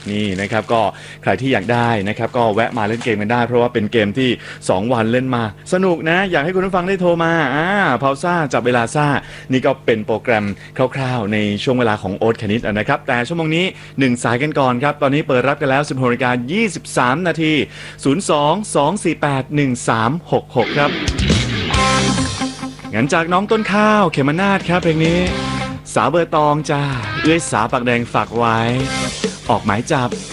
นี่นะครับก็ใครที่อยากได้นะครับก็แวะมาเล่นเกมกันได้เพราะว่าเป็นเกมที่2วันเล่นมาสนุกนะอยากให้คุณผู้ฟังได้โทรมาพาวซ่าจับเวลาซ่านี่ก็เป็นโปรแกรมคร่าวๆในช่วงเวลาของโอ๊ตคณิตนะครับแต่ชั่วโมงนี้1สายกันก่อนครับตอนนี้เปิดรับกันแล้ว 16:23 นาที 02-248-1366 ครับงั้นจากน้องต้นข้าวเขมนาถครับเพลงนี้สาวเบอร์ตองจ้าเอื้อยสาปากแดงฝากไว้ออกหมายจับ